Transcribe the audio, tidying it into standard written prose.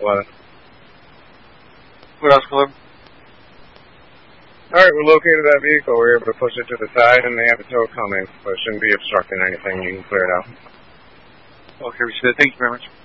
11. What else, Caleb? Alright, we located that vehicle. We were able to push it to the side, and they have the tow coming, so it shouldn't be obstructing anything. You can clear it out. Okay, we should. Thank you very much.